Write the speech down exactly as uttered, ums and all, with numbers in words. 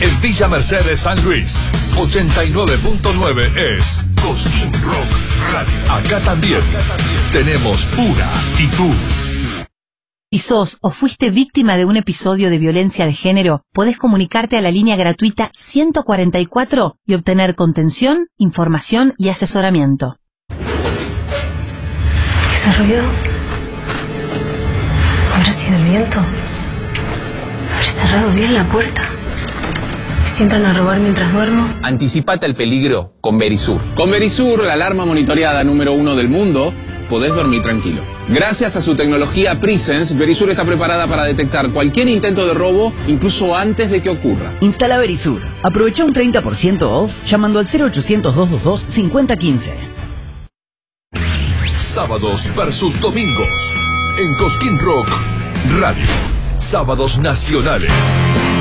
En Villa Mercedes, San Luis, ochenta y nueve punto nueve es Cosquín Rock Radio. Acá también tenemos pura actitud. Si sos o fuiste víctima de un episodio de violencia de género, podés comunicarte a la línea gratuita ciento cuarenta y cuatro y obtener contención, información y asesoramiento. ¿Ese ruido? ¿Habrá sido el viento? ¿Habré cerrado bien la puerta? ¿Y si entran a robar mientras duermo? Anticipate al peligro con Verisur. Con Verisur, la alarma monitoreada número uno del mundo, podés dormir tranquilo. Gracias a su tecnología Presence, Verisur está preparada para detectar cualquier intento de robo, incluso antes de que ocurra. Instala Verisur. Aprovecha un treinta por ciento off llamando al cero ochocientos, doscientos veintidós, cincuenta quince. Sábados versus domingos en Cosquín Rock Radio. Sábados nacionales.